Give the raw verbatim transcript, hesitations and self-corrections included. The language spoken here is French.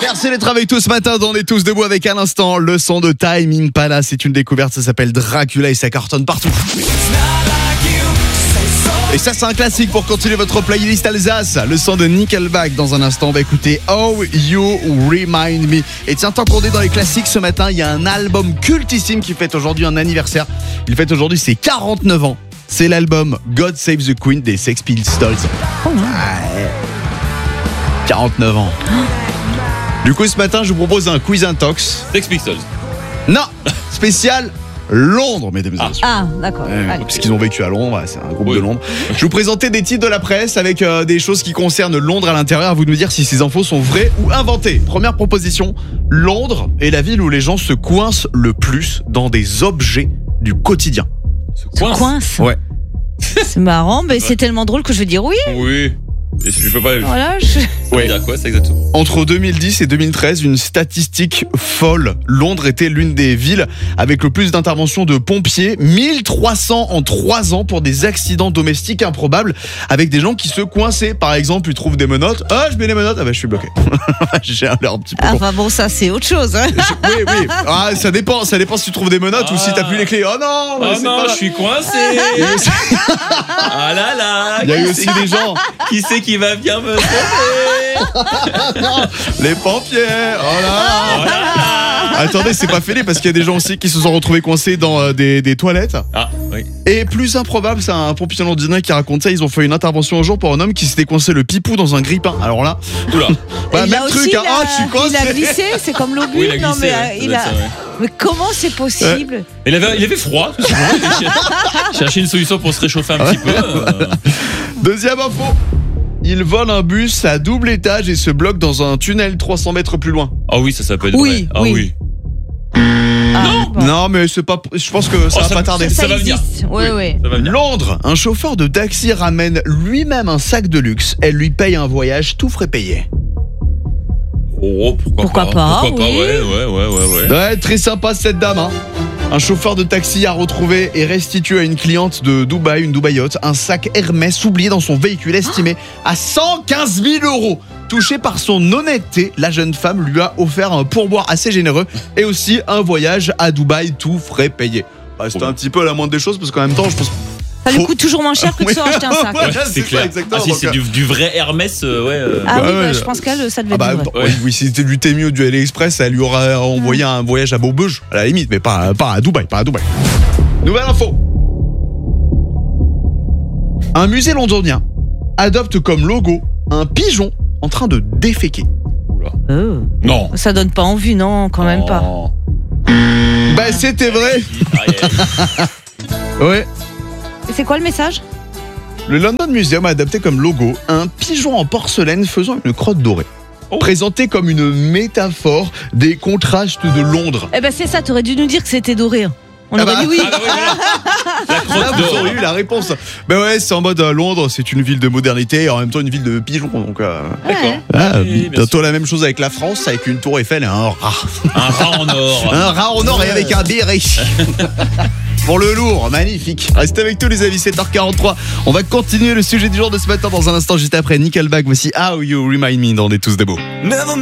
Merci d'être avec tous ce matin dans les Tous Debout avec à l'instant le son de Tame Impala. C'est une découverte, ça s'appelle Dracula et ça cartonne partout. Et ça c'est un classique pour continuer votre playlist Alsace. Le son de Nickelback dans un instant. On va écouter How You Remind Me. Et tiens, tant qu'on est dans les classiques ce matin, il y a un album cultissime qui fête aujourd'hui un anniversaire. Il fête aujourd'hui ses quarante-neuf ans. C'est l'album God Save the Queen des Sex Pistols. Oh, ouais. quarante-neuf ans. Du coup, ce matin, je vous propose un quiz intox. Sex Pistols. Non, spécial Londres, mesdames et messieurs. Ah, d'accord. Euh, puisqu'ils ont vécu à Londres, c'est un groupe oui. de Londres. Je vous présentais des titres de la presse avec euh, des choses qui concernent Londres à l'intérieur. À vous de me dire si ces infos sont vraies ou inventées. Première proposition, Londres est la ville où les gens se coincent le plus dans des objets du quotidien. Se coince. coince. Ouais. C'est marrant, mais c'est tellement drôle que je vais dire oui. Oui. Et je peux pas. Voilà, je... Ouais. Dire quoi, c'est exactement. Entre deux mille dix et deux mille treize, une statistique folle. Londres était l'une des villes avec le plus d'interventions de pompiers. mille trois cents en trois ans pour des accidents domestiques improbables avec des gens qui se coinçaient. Par exemple, ils trouvent des menottes. Ah, je mets les menottes. Ah bah, je suis bloqué. J'ai l'air un petit peu. Ah, enfin bon, ça, c'est autre chose. Hein. Je, oui, oui. Ah, ça dépend. Ça dépend si tu trouves des menottes ah. ou si t'as plus les clés. Oh non, oh c'est non, pas... je suis coincé. Ah là là. Il y a eu aussi des gens. Qui c'est qui va bien me sauver? Non, les pompiers. Oh là là. Oh là là. Attendez, c'est pas fêlé parce qu'il y a des gens aussi qui se sont retrouvés coincés dans euh, des, des toilettes. Ah oui. Et plus improbable, c'est un pompier londonien qui raconte ça. Ils ont fait une intervention un jour pour un homme qui s'était coincé le pipou dans un grille-pain. Alors là, oula. Bah, il même a truc. aussi, Hein. il, a, Ah, tu coinces, il a glissé, c'est comme l'obus. Oui, il a glissé, non mais ouais, il a. ça, ouais. Mais comment c'est possible? Ouais. Il avait, il avait froid. Chercher une solution pour se réchauffer un petit peu. Euh... Deuxième info. Il vole un bus à double étage et se bloque dans un tunnel trois cents mètres plus loin. Ah oui, ça, ça peut être Oui, vrai. Ah oui. oui. Ah, Non. bon. Non, mais c'est pas. Je pense que ça Oh, va ça- pas tarder. ça Ça va venir. existe. Oui, oui. Oui, ça va venir. Londres, un chauffeur de taxi ramène lui-même un sac de luxe. Elle lui paye un voyage tout frais payé. Oh, pourquoi, Pourquoi pas, pas, Pourquoi oui. pas, ouais, ouais, ouais, ouais, ouais. Ouais, très sympa cette dame. Hein. Un chauffeur de taxi a retrouvé et restitué à une cliente de Dubaï, une Dubaïote, un sac Hermès oublié dans son véhicule estimé à cent quinze mille euros. Touchée par son honnêteté, la jeune femme lui a offert un pourboire assez généreux et aussi un voyage à Dubaï tout frais payé. Bah, c'était un petit peu la moindre des choses parce qu'en même temps, je pense. Ça lui Faut- coûte toujours moins cher que de se racheter un sac. Ouais, Ouais, c'est c'est ça, clair. exactement. Ah si, Donc, c'est du, du vrai Hermès, euh, ouais. euh. Ah Bah oui, ouais, bah, je- je pense qu'elle, ça devait Ah bah, être vrai. oui, oui, si c'était du Temu ou du AliExpress, elle lui aurait envoyé un voyage à Beaubeuge, à la limite, mais pas, pas à Dubaï, pas à Dubaï. Nouvelle info. Un musée londonien adopte comme logo un pigeon en train de déféquer. Oula. Euh, Non. Ça donne pas envie, non, quand même pas. Oh. Bah c'était vrai. Aïe, aïe. Ouais. Et c'est quoi le message? Le London Museum a adopté comme logo un pigeon en porcelaine faisant une crotte dorée. Oh. Présenté comme une métaphore des contrastes de Londres. Eh ben c'est ça, t'aurais dû nous dire que c'était doré. On Ah aurait bah. dit oui. Ah, bah, oui, voilà. La Ah, crotte vous d'or. auriez eu la réponse. Ben ouais, c'est en mode euh, Londres, c'est une ville de modernité et en même temps une ville de pigeons. Donc, euh, D'accord. ah, Oui, bien bientôt sûr. la même chose avec la France, avec une tour Eiffel et un rat. Un rat en or. Un rat en or et avec un béret. Pour le lourd, magnifique. Restez avec nous les amis, sept heures quarante-trois. On va continuer le sujet du jour de ce matin dans un instant juste après Nickelback. Voici How You Remind Me dans des Tous Debout.